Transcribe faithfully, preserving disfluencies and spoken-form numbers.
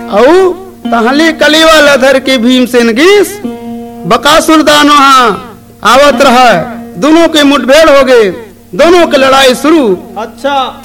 औ तहली कलीवा लधर के भीमसेन गीस बकासुर दानो हाँ आवत रहा। दोनों के मुठभेड़ हो गए, दोनों की लड़ाई शुरू। अच्छा